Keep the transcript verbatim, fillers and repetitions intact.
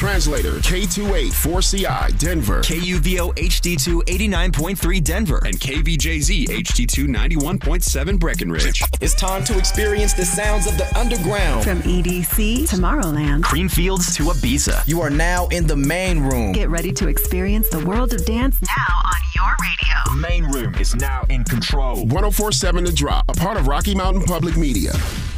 Translator K two eight four C I Denver, K U V O H D two eighty-nine point three Denver, and K V J Z H D two ninety-one point seven Breckenridge. It's time to experience the sounds of the underground. From E D C, Tomorrowland, Creamfields to Ibiza. You are now in the main room. Get ready to experience the world of dance now on your radio. The main room is now in control. one oh four point seven The Drop, a part of Rocky Mountain Public Media.